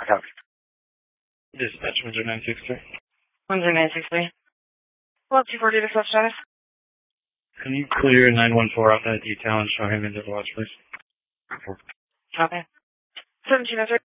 Copy. Dispatch 10963. 10963. Well, 240 to self status. Can you clear 914 off that detail and show him into the watch, please? Copy. 1703.